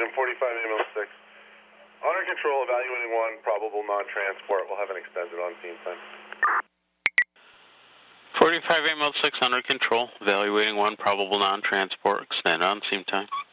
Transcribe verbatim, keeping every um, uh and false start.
Precision, forty-five A M L six. Under control, evaluating one, probable non-transport. We'll have an extended on-scene time. forty-five A M L six under control, evaluating one, probable non-transport, extended on-scene time.